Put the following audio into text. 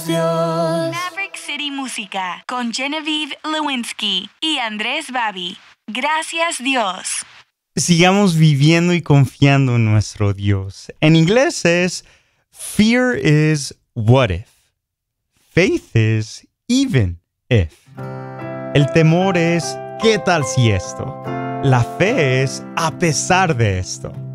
Dios. Maverick City Música con Genevieve Lewinsky y Andrés Babi. Gracias Dios. Sigamos viviendo y confiando en nuestro Dios. En inglés es fear is what if. Faith is even if. El temor es ¿qué tal si esto? La fe es a pesar de esto.